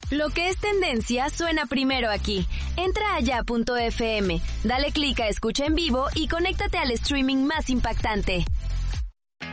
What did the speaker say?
Lo que es tendencia suena primero aquí. Entra a ya.fm, dale clic a escucha en vivo y conéctate al streaming más impactante.